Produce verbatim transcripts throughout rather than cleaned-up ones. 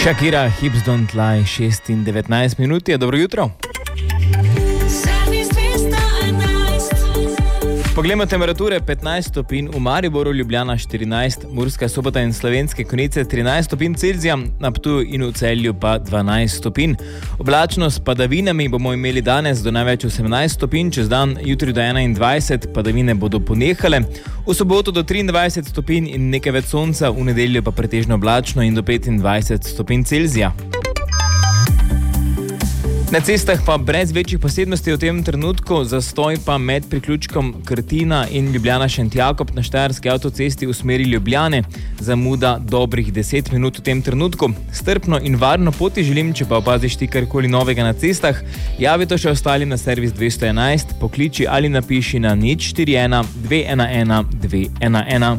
Shakira, Hips Don't Lie, šest in devetnajst minut je, dobro jutro. Poglejmo temperature, petnajst stopinj v Mariboru, Ljubljana štirinajst, Murska Sobota in Slovenske Konjice trinajst stopinj Celzija, na Ptuju in v Celju pa dvanajst stopinj. Oblačno s padavinami bomo imeli danes do največ osemnajst stopinj, čez dan jutri do enaindvajset, padavine bodo ponehale. V soboto do triindvajset stopinj in nekaj več sonca, v nedeljo pa pretežno oblačno in do petindvajset stopinj Celzija. Na cestah pa brez večjih posebnosti v tem trenutku, zastoj pa med priključkom Krtina in Ljubljana-Šentjakob na Štajerski avtocesti v smeri Ljubljane, zamuda dobrih deset minut v tem trenutku. Strpno in varno poti želim, če pa opaziš ti karkoli novega na cestah, javi to še ostalim na servis dvesto enajst, pokliči ali napiši na nič štiri ena dve ena ena dve ena ena.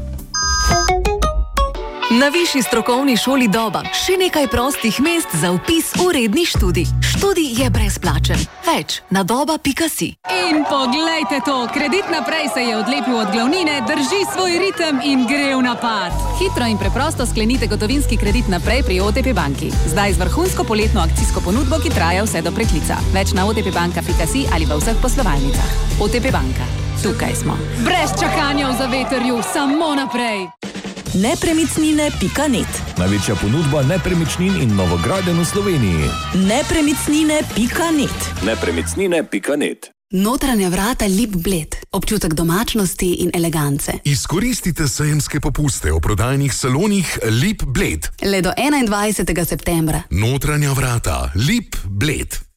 Na Višji strokovni šoli Doba še nekaj prostih mest za vpis v redni študij. Študij je brezplačen. Več na doba pika si. In poglejte to, kredit naprej se je odlepil od glavnine, drži svoj ritem in gre v napad. Hitro in preprosto sklenite gotovinski kredit naprej pri O T P banki. Zdaj z vrhunsko poletno akcijsko ponudbo, ki traja vse do preklica. Več na otpbanka pika si ali v vseh poslovalnicah. O T P banka. Tukaj smo. Brez čakanja v zavetrju, samo naprej. nepremičnine pika net. Največja ponudba nepremičnin in novogradenj v Sloveniji. nepremičnine pika net. nepremičnine pika net. Notranja vrata Lip Bled. Občutek domačnosti in elegance. Izkoristite sejemske popuste v prodajnih salonih Lip Bled. Le do enaindvajsetega septembra. Notranja vrata Lip Bled.